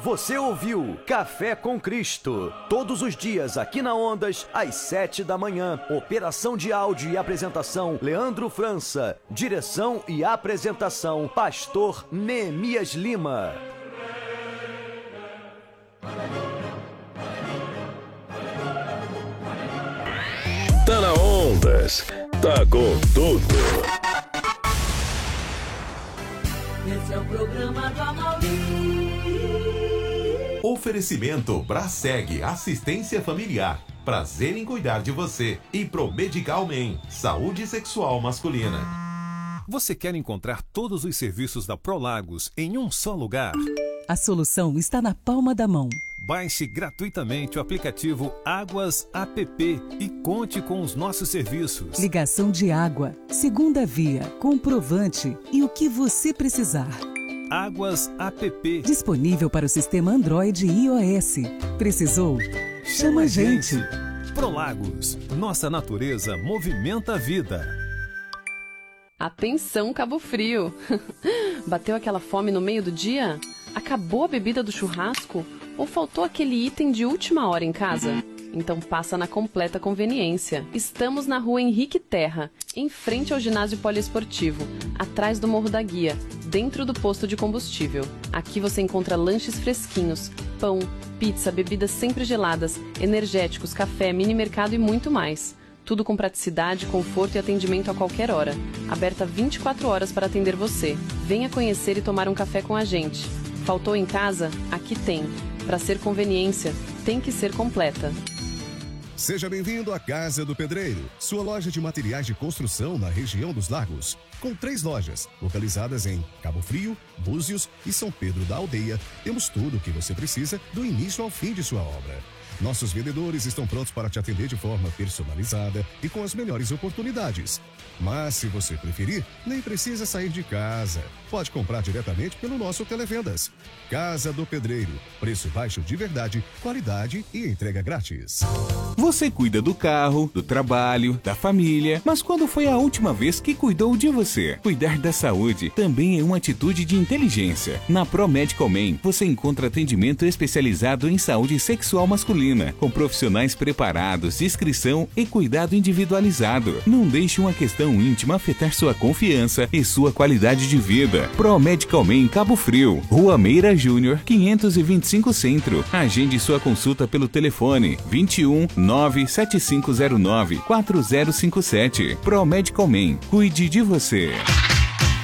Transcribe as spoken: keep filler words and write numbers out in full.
Você ouviu Café com Cristo. Todos os dias aqui na Ondas, às sete da manhã. Operação de áudio e apresentação, Leandro França. Direção e apresentação, Pastor Neemias Lima. Tá na Ondas, tá com tudo. Esse é o programa do Amaury. Oferecimento Braseg, assistência familiar. Prazer em cuidar de você. E Promedical Men, saúde sexual masculina. Você quer encontrar todos os serviços da Prolagos em um só lugar? A solução está na palma da mão. Baixe gratuitamente o aplicativo Águas App e conte com os nossos serviços. Ligação de água, segunda via, comprovante e o que você precisar. Águas App. Disponível para o sistema Android e iOS. Precisou? Chama a gente. Prolagos. Nossa natureza movimenta a vida. Atenção, Cabo Frio. Bateu aquela fome no meio do dia? Acabou a bebida do churrasco? Ou faltou aquele item de última hora em casa? Então passa na completa conveniência. Estamos na rua Henrique Terra, em frente ao ginásio poliesportivo, atrás do Morro da Guia, dentro do posto de combustível. Aqui você encontra lanches fresquinhos, pão, pizza, bebidas sempre geladas, energéticos, café, mini mercado e muito mais. Tudo com praticidade, conforto e atendimento a qualquer hora. Aberta vinte e quatro horas para atender você. Venha conhecer e tomar um café com a gente. Faltou em casa? Aqui tem. Para ser conveniência, tem que ser completa. Seja bem-vindo à Casa do Pedreiro, sua loja de materiais de construção na região dos Lagos. Com três lojas, localizadas em Cabo Frio, Búzios e São Pedro da Aldeia, temos tudo o que você precisa do início ao fim de sua obra. Nossos vendedores estão prontos para te atender de forma personalizada e com as melhores oportunidades. Mas, se você preferir, nem precisa sair de casa. Pode comprar diretamente pelo nosso Televendas. Casa do Pedreiro. Preço baixo de verdade, qualidade e entrega grátis. Você cuida do carro, do trabalho, da família, mas quando foi a última vez que cuidou de você? Cuidar da saúde também é uma atitude de inteligência. Na Promedical Men, você encontra atendimento especializado em saúde sexual masculina, com profissionais preparados, discrição e cuidado individualizado. Não deixe uma questão íntima afetar sua confiança e sua qualidade de vida. Promedical Men Cabo Frio, Rua Meira Júnior, quinhentos e vinte e cinco Centro. Agende sua consulta pelo telefone vinte e um, nove sete cinco zero nove, quatro zero cinco sete. Promedical Men, cuide de você.